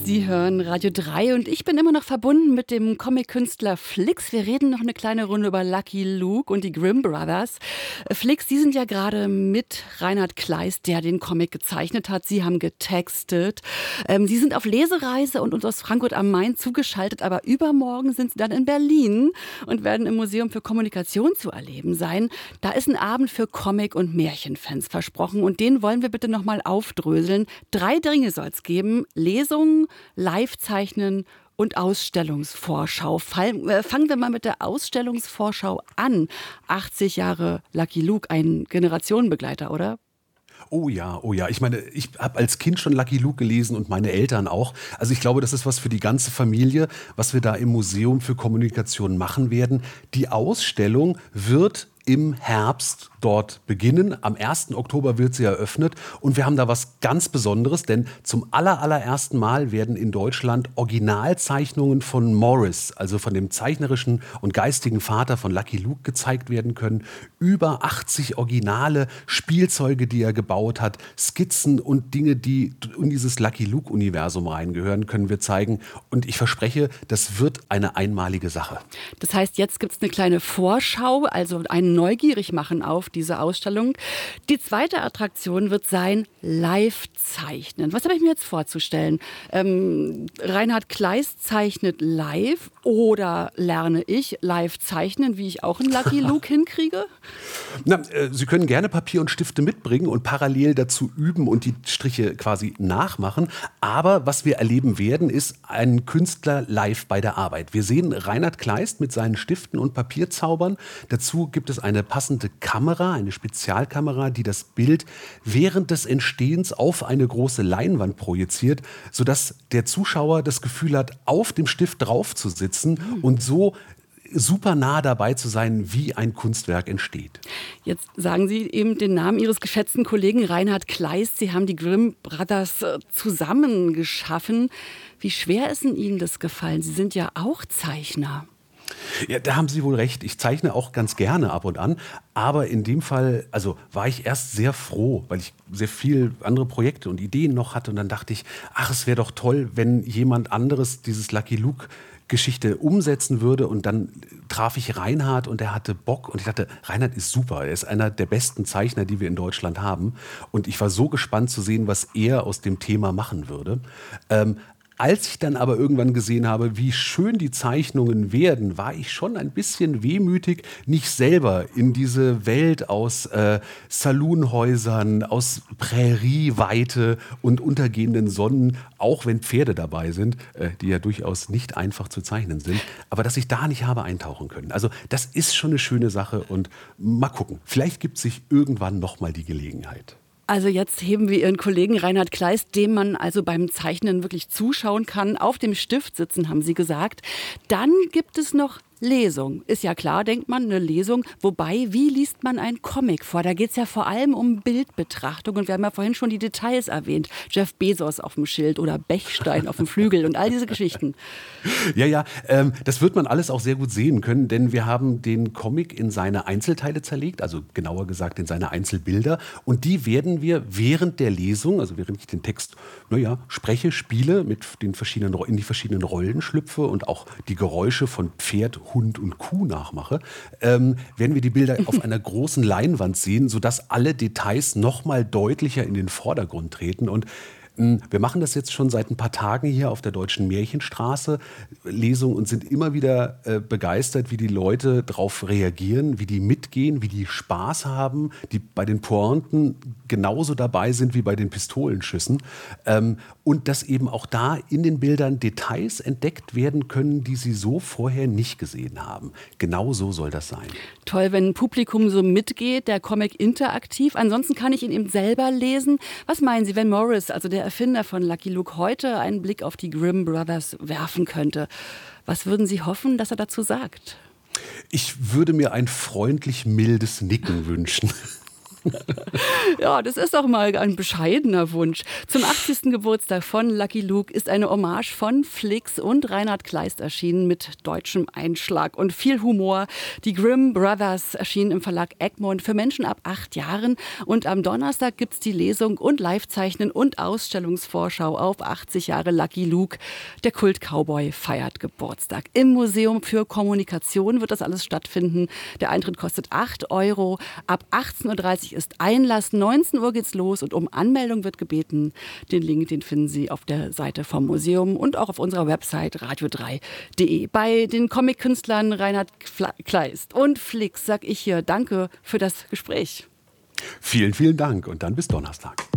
Sie hören Radio 3 und ich bin immer noch verbunden mit dem Comic-Künstler Flix. Wir reden noch eine kleine Runde über Lucky Luke und die Grimm Brothers. Flix, Sie sind ja gerade mit Reinhard Kleist, der den Comic gezeichnet hat. Sie haben getextet. Sie sind auf Lesereise und uns aus Frankfurt am Main zugeschaltet, aber übermorgen sind Sie dann in Berlin und werden im Museum für Kommunikation zu erleben sein. Da ist ein Abend für Comic- und Märchenfans versprochen und den wollen wir bitte nochmal aufdröseln. 3 Dinge soll es geben: Lesungen, Live-Zeichnen und Ausstellungsvorschau. Fangen wir mal mit der Ausstellungsvorschau an. 80 Jahre Lucky Luke, ein Generationenbegleiter, oder? Oh ja, oh ja. Ich meine, ich habe als Kind schon Lucky Luke gelesen und meine Eltern auch. Also ich glaube, das ist was für die ganze Familie, was wir da im Museum für Kommunikation machen werden. Die Ausstellung wird im Herbst dort beginnen. Am 1. Oktober wird sie eröffnet und wir haben da was ganz Besonderes, denn zum allerersten Mal werden in Deutschland Originalzeichnungen von Morris, also von dem zeichnerischen und geistigen Vater von Lucky Luke, gezeigt werden können. Über 80 originale Spielzeuge, die er gebaut hat, Skizzen und Dinge, die in dieses Lucky Luke-Universum reingehören, können wir zeigen. Und ich verspreche, das wird eine einmalige Sache. Das heißt, jetzt gibt es eine kleine Vorschau, also einen neugierig machen auf diese Ausstellung. Die zweite Attraktion wird sein Live-Zeichnen. Was habe ich mir jetzt vorzustellen? Reinhard Kleist zeichnet live oder lerne ich live zeichnen, wie ich auch einen Lucky Luke hinkriege? Sie können gerne Papier und Stifte mitbringen und parallel dazu üben und die Striche quasi nachmachen. Aber was wir erleben werden, ist ein Künstler live bei der Arbeit. Wir sehen Reinhard Kleist mit seinen Stiften und Papierzaubern. Dazu gibt es eine passende Kamera, eine Spezialkamera, die das Bild während des Entstehens auf eine große Leinwand projiziert, sodass der Zuschauer das Gefühl hat, auf dem Stift drauf zu sitzen und so super nah dabei zu sein, wie ein Kunstwerk entsteht. Jetzt sagen Sie eben den Namen Ihres geschätzten Kollegen Reinhard Kleist. Sie haben die Grimm Brothers zusammen geschaffen. Wie schwer ist denn Ihnen das gefallen? Sie sind ja auch Zeichner. Ja, da haben Sie wohl recht. Ich zeichne auch ganz gerne ab und an. Aber in dem Fall, also war ich erst sehr froh, weil ich sehr viel andere Projekte und Ideen noch hatte. Und dann dachte ich, ach, es wäre doch toll, wenn jemand anderes dieses Lucky Luke Geschichte umsetzen würde. Und dann traf ich Reinhard und er hatte Bock. Und ich dachte, Reinhard ist super. Er ist einer der besten Zeichner, die wir in Deutschland haben. Und ich war so gespannt zu sehen, was er aus dem Thema machen würde. Als ich dann aber irgendwann gesehen habe, wie schön die Zeichnungen werden, war ich schon ein bisschen wehmütig, nicht selber in diese Welt aus Saloonhäusern, aus Prärieweite und untergehenden Sonnen, auch wenn Pferde dabei sind, die ja durchaus nicht einfach zu zeichnen sind, aber dass ich da nicht habe eintauchen können. Also das ist schon eine schöne Sache und mal gucken, vielleicht gibt es sich irgendwann nochmal die Gelegenheit. Also jetzt heben wir Ihren Kollegen Reinhard Kleist, dem man also beim Zeichnen wirklich zuschauen kann, auf dem Stift sitzen, haben Sie gesagt. Dann gibt es noch Lesung. Ist ja klar, denkt man, eine Lesung. Wobei, wie liest man einen Comic vor? Da geht es ja vor allem um Bildbetrachtung. Und wir haben ja vorhin schon die Details erwähnt. Jeff Bezos auf dem Schild oder Bechstein auf dem Flügel und all diese Geschichten. Ja, das wird man alles auch sehr gut sehen können, denn wir haben den Comic in seine Einzelteile zerlegt, also genauer gesagt in seine Einzelbilder. Und die werden wir während der Lesung, also während ich den Text, spreche, spiele, in die verschiedenen Rollen schlüpfe und auch die Geräusche von Pferd, Hund und Kuh nachmache, werden wir die Bilder auf einer großen Leinwand sehen, sodass alle Details noch mal deutlicher in den Vordergrund treten. Und wir machen das jetzt schon seit ein paar Tagen hier auf der Deutschen Märchenstraße, Lesung, und sind immer wieder begeistert, wie die Leute darauf reagieren, wie die mitgehen, wie die Spaß haben, die bei den Pointen genauso dabei sind wie bei den Pistolenschüssen. Und dass eben auch da in den Bildern Details entdeckt werden können, die sie so vorher nicht gesehen haben. Genau so soll das sein. Toll, wenn ein Publikum so mitgeht, der Comic interaktiv. Ansonsten kann ich ihn eben selber lesen. Was meinen Sie, wenn Morris, also der Erfinder von Lucky Luke, heute einen Blick auf die Grimm Brothers werfen könnte? Was würden Sie hoffen, dass er dazu sagt? Ich würde mir ein freundlich mildes Nicken wünschen. Ja, das ist doch mal ein bescheidener Wunsch. Zum 80. Geburtstag von Lucky Luke ist eine Hommage von Flix und Reinhard Kleist erschienen mit deutschem Einschlag und viel Humor. Die Grimm Brothers erschienen im Verlag Egmont für Menschen ab 8 Jahren. Und am Donnerstag gibt's die Lesung und Livezeichnen und Ausstellungsvorschau auf 80 Jahre Lucky Luke. Der Kult-Cowboy feiert Geburtstag. Im Museum für Kommunikation wird das alles stattfinden. Der Eintritt kostet 8 €. Ab 18:30 Uhr ist Einlass, 19 Uhr geht's los und um Anmeldung wird gebeten. Den Link, den finden Sie auf der Seite vom Museum und auch auf unserer Website radio3.de. Bei den Comic-Künstlern Reinhard Kleist und Flix sag ich hier Danke für das Gespräch. Vielen, vielen Dank und dann bis Donnerstag.